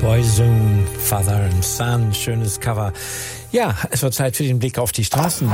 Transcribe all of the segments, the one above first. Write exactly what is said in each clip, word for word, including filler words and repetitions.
Boyzone, Father and Son, schönes Cover. Ja, es wird Zeit für den Blick auf die Straßen.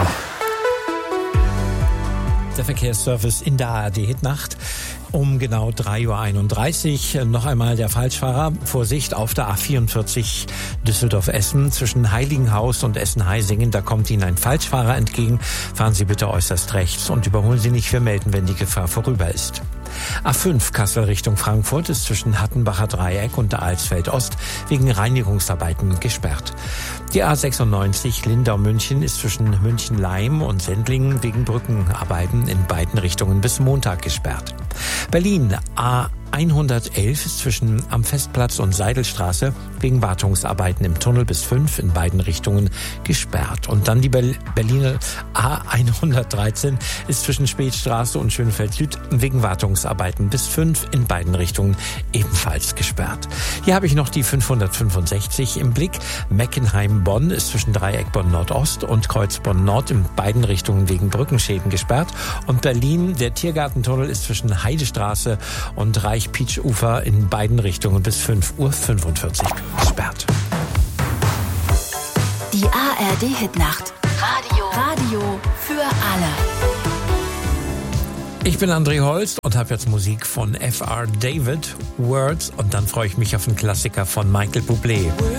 Der Verkehrsservice in der A R D-Hitnacht. Um genau drei Uhr einunddreißig noch einmal der Falschfahrer. Vorsicht auf der A vierundvierzig Düsseldorf-Essen zwischen Heiligenhaus und Essen-Heisingen. Da kommt Ihnen ein Falschfahrer entgegen. Fahren Sie bitte äußerst rechts und überholen Sie nicht. Wir melden, wenn die Gefahr vorüber ist. A fünf Kassel Richtung Frankfurt ist zwischen Hattenbacher Dreieck und der Alsfeld Ost wegen Reinigungsarbeiten gesperrt. Die A sechsundneunzig Lindau-München ist zwischen München-Leim und Sendlingen wegen Brückenarbeiten in beiden Richtungen bis Montag gesperrt. Berlin A hundertelf ist zwischen am Festplatz und Seidelstraße wegen Wartungsarbeiten im Tunnel bis fünf in beiden Richtungen gesperrt. Und dann die Ber- Berliner A hundertdreizehn ist zwischen Spätstraße und Schönefeld Süd wegen Wartungsarbeiten bis fünf in beiden Richtungen ebenfalls gesperrt. Hier habe ich noch die fünfhundertfünfundsechzig im Blick. Meckenheim-Bonn ist zwischen Dreieck Bonn-Nordost und Kreuz Bonn-Nord in beiden Richtungen wegen Brückenschäden gesperrt. Und Berlin, der Tiergartentunnel ist zwischen Heidestraße und Reich-Pietsch-Ufer in beiden Richtungen bis fünf Uhr fünfundvierzig gesperrt. Die A R D-Hitnacht. Radio. Radio für alle. Ich bin André Holst und habe jetzt Musik von F R David, Words, und dann freue ich mich auf einen Klassiker von Michael Bublé.